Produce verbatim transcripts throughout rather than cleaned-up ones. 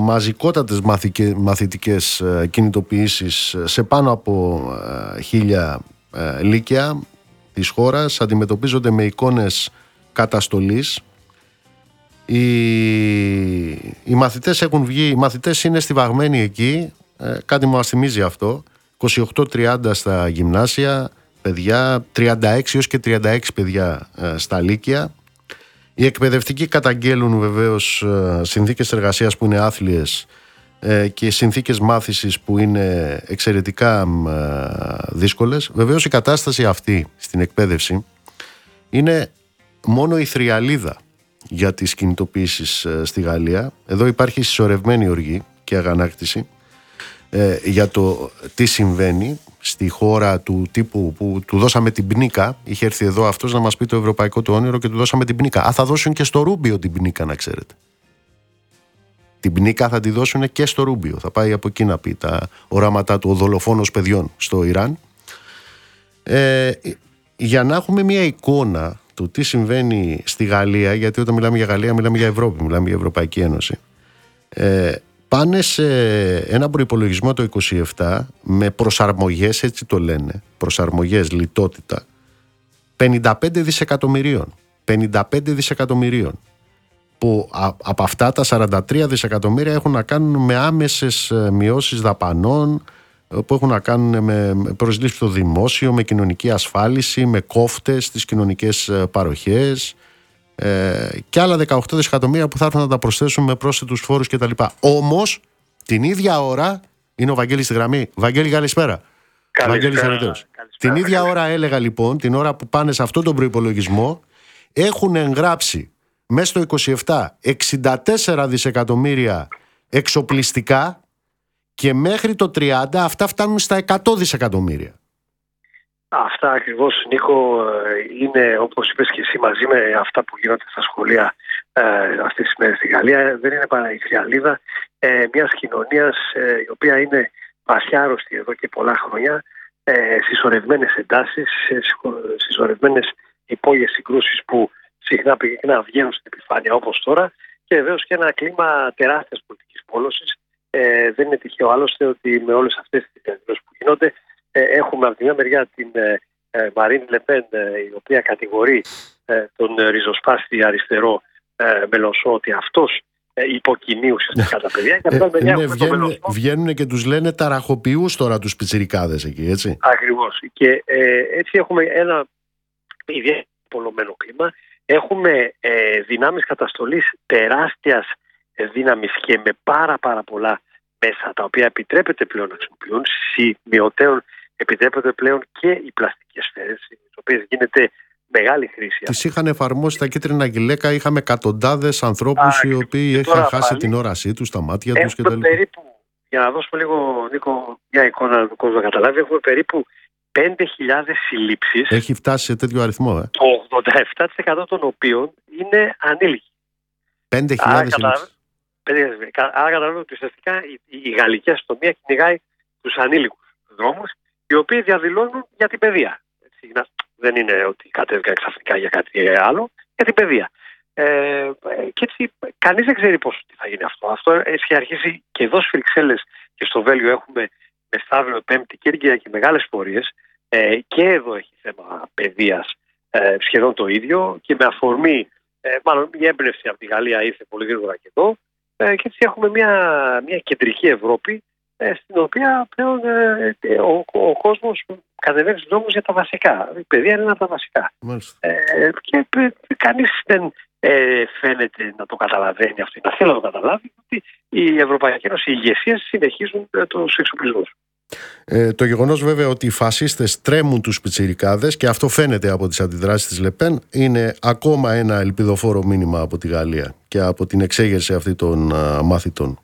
μαζικότατες μαθηκε, μαθητικές ε, κινητοποιήσεις σε πάνω από ε, χίλια ε, λύκεια της χώρας. Αντιμετωπίζονται με εικόνες καταστολής. Οι, οι μαθητές έχουν βγει, οι μαθητές είναι στιβαγμένοι εκεί, ε, κάτι μου μας θυμίζει αυτό. είκοσι οκτώ τριάντα στα γυμνάσια παιδιά, τριάντα έξι έως και τριάντα έξι παιδιά ε, στα λύκεια. Οι εκπαιδευτικοί καταγγέλουν βεβαίως ε, συνθήκες εργασίας που είναι άθλιες ε, και συνθήκες μάθησης που είναι εξαιρετικά ε, δύσκολες. Βεβαίως η κατάσταση αυτή στην εκπαίδευση είναι μόνο η θριαλίδα για τις κινητοποιήσεις ε, στη Γαλλία. Εδώ υπάρχει συσσωρευμένη οργή και αγανάκτηση ε, για το τι συμβαίνει στη χώρα του τύπου που του δώσαμε την πνίκα. Είχε έρθει εδώ αυτός να μας πει το ευρωπαϊκό του όνειρο και του δώσαμε την πνίκα. Α, θα δώσουν και στο Ρούμπιο την πνίκα, να ξέρετε. Την πνίκα θα τη δώσουν και στο Ρούμπιο. Θα πάει από εκεί να πει τα οράματά του ο δολοφόνος παιδιών στο Ιράν. Ε, για να έχουμε μια εικόνα του τι συμβαίνει στη Γαλλία, γιατί όταν μιλάμε για Γαλλία μιλάμε για Ευρώπη, μιλάμε για Ευρωπαϊκή Ένωση, ε, πάνε σε ένα προϋπολογισμό το είκοσι επτά με προσαρμογές, έτσι το λένε, προσαρμογές, λιτότητα, πενήντα πέντε δισεκατομμυρίων. πενήντα πέντε δισεκατομμυρίων. Που α, από αυτά τα σαράντα τρία δισεκατομμύρια έχουν να κάνουν με άμεσες μειώσεις δαπανών, που έχουν να κάνουν με προσλήψεις στο δημόσιο, με κοινωνική ασφάλιση, με κόφτες στις κοινωνικές παροχές ε, και άλλα δεκαοκτώ δισεκατομμύρια που θα έρθουν να τα προσθέσουν με πρόσθετους φόρους κτλ. Όμως την ίδια ώρα είναι ο Βαγγέλης στη γραμμή. Βαγγέλη, καλησπέρα. Βαγγέλης Αρετέος. Την ίδια ώρα έλεγα λοιπόν, την ώρα που πάνε σε αυτόν τον προϋπολογισμό, έχουν εγγράψει μέσα στο είκοσι επτά εξήντα τέσσερα δισεκατομμύρια εξοπλιστικά και μέχρι το τριάντα αυτά φτάνουν στα εκατό δισεκατομμύρια. Αυτά ακριβώς, Νίκο, είναι όπως είπες και εσύ, μαζί με αυτά που γίνονται στα σχολεία ε, αυτές τις μέρες στη Γαλλία. Δεν είναι παρά η θριαλίδα ε, μιας κοινωνίας ε, η οποία είναι βαθιά άρρωστη εδώ και πολλά χρόνια, ε, συσσωρευμένες εντάσεις, συσσωρευμένες υπόγειες συγκρούσεις που συχνά πηγαίνουν βγαίνουν στην επιφάνεια όπως τώρα, και βεβαίως και ένα κλίμα τεράστιας πολιτικής πόλωσης. Ε, δεν είναι τυχαίο άλλωστε ότι με όλες αυτές τις διαδηλώσεις που γίνονται ε, έχουμε από τη μια μεριά την ε, Μαρίν Λεπέν, ε, η οποία κατηγορεί ε, τον ριζοσπάστη αριστερό ε, Μελονσό ότι αυτός ε, υποκινεί ουσιαστικά τα παιδιά. Και ε, ναι, βγαίνουν, βγαίνουν και τους λένε ταραχοποιούς τώρα τους πιτσιρικάδες εκεί, έτσι. Ακριβώς. Και ε, έτσι έχουμε ένα ιδιαίτερα πολλωμένο κλίμα. Έχουμε ε, δυνάμεις καταστολής τεράστιας δύναμης και με πάρα πάρα πολλά μέσα, τα οποία επιτρέπεται πλέον να χρησιμοποιούν. Σημειωτέων επιτρέπεται πλέον και οι πλαστικές σφαίρες, τις οποίες γίνεται μεγάλη χρήση. Τις είχαν εφαρμόσει τα κίτρινα γυλαίκα, είχαμε εκατοντάδες ανθρώπους οι οποίοι είχαν χάσει πάλι την όρασή τους, τα μάτια τους κτλ. Περίπου, για να δώσουμε λίγο, Νίκο, μια εικόνα του κόσμου να καταλάβει, έχουμε περίπου πέντε χιλιάδες συλλήψεις. Έχει φτάσει σε τέτοιο αριθμό, ε. Το ογδόντα επτά τοις εκατό των οποίων είναι ανήλικοι. πέντε χιλιάδες συλλήψεις. Άρα καταλαβαίνω ότι ουσιαστικά η, η γαλλική αστυνομία κυνηγάει τους ανήλικους δρόμους, οι οποίοι διαδηλώνουν για την παιδεία. Έτσι, δεν είναι ότι κατέβηκαν ξαφνικά για κάτι άλλο, για την παιδεία. Ε, και έτσι κανείς δεν ξέρει πώς θα γίνει αυτό. Αυτό έχει αρχίσει και εδώ στις Βρυξέλλες και στο Βέλγιο έχουμε μεθαύριο Πέμπτη Κύρκυρα και μεγάλες πορείες. Ε, και εδώ έχει θέμα παιδείας ε, σχεδόν το ίδιο, και με αφορμή, ε, μάλλον μια έμπνευση από τη Γαλλία ήρθε πολύ γρήγορα και εδώ. Και έτσι έχουμε μια, μια κεντρική Ευρώπη ε, στην οποία πλέον ε, ο, ο κόσμος κατεβαίνει στους δρόμους για τα βασικά. Η παιδεία είναι ένα από τα βασικά. Ε, και ε, κανείς δεν ε, φαίνεται να το καταλαβαίνει αυτό, να θέλει να το καταλάβει, ότι η Ευρωπαϊκή Ένωση, οι ηγεσίες συνεχίζουν ε, τους εξοπλισμούς. Ε, το γεγονός βέβαια ότι οι φασίστες τρέμουν τους πιτσιρικάδες, και αυτό φαίνεται από τις αντιδράσεις της Λεπέν, είναι ακόμα ένα ελπιδοφόρο μήνυμα από τη Γαλλία και από την εξέγερση αυτή των α, μαθητών.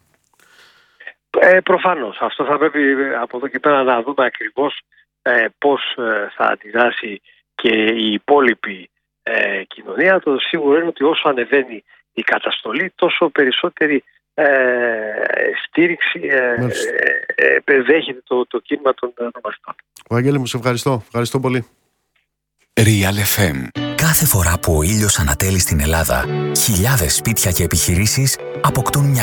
Ε, προφανώς. Αυτό θα πρέπει από εδώ και πέρα να δούμε ακριβώς ε, πώς ε, θα αντιδράσει και η υπόλοιπη ε, κοινωνία. Το σίγουρο είναι ότι όσο ανεβαίνει η καταστολή, τόσο περισσότερη Ε, στήριξη ε, ε, ε, δέχεται το, το κίνημα των νομαστών. Βαγγέλη μου, σε ευχαριστώ. Ευχαριστώ πολύ. Real εφ εμ. Κάθε φορά που ο ήλιος ανατέλει στην Ελλάδα, χιλιάδες σπίτια και επιχειρήσεις αποκτούν μια